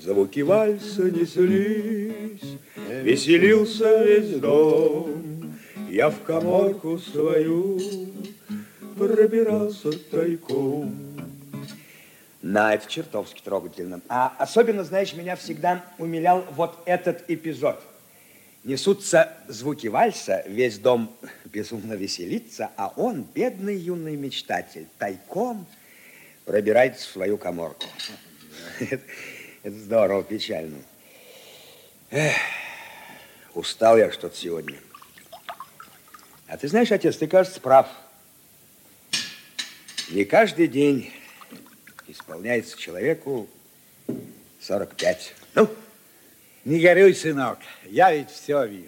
Звуки вальса неслись, веселился весь дом. Я в каморку свою пробирался тайком. На, это чертовски трогательно. А особенно, знаешь, меня всегда умилял вот этот эпизод. Несутся звуки вальса, весь дом безумно веселится, а он, бедный юный мечтатель, тайком пробирается в свою каморку. Это здорово, печально. Эх, устал я что-то сегодня. А ты знаешь, отец, ты, кажется, прав. Не каждый день исполняется человеку 45. Ну? Не горюй, сынок, я ведь все вижу.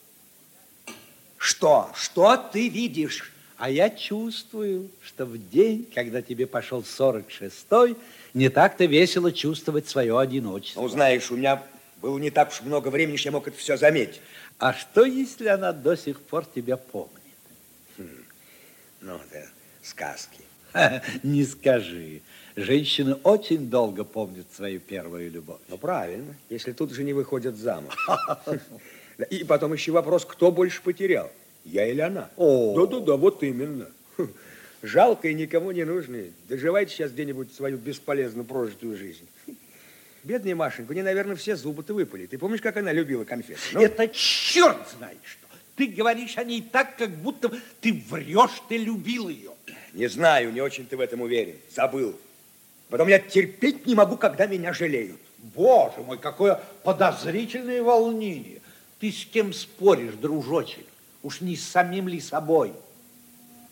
Что? Что ты видишь? А я чувствую, что в день, когда тебе пошел 46-й, не так-то весело чувствовать свое одиночество. Ну, знаешь, у меня было не так уж много времени, что я мог это все заметить. А что, если она до сих пор тебя помнит? Ну, это сказки. Не скажи. Женщины очень долго помнят свою первую любовь. Ну, правильно, если тут же не выходят замуж. И потом еще вопрос, кто больше потерял, я или она? Да-да-да, вот именно. Жалко и никому не нужны. Доживайте сейчас где-нибудь свою бесполезно прожитую жизнь. Бедная Машенька, у нее, наверное, все зубы-то выпали. Ты помнишь, как она любила конфеты? Ну? Это черт знает что. Ты говоришь о ней так, как будто ты врешь, ты любил ее. Не знаю, не очень ты в этом уверен. Забыл. Потом я терпеть не могу, когда меня жалеют. Боже мой, какое подозрительное волнение. Ты с кем споришь, дружочек? Уж не с самим ли собой?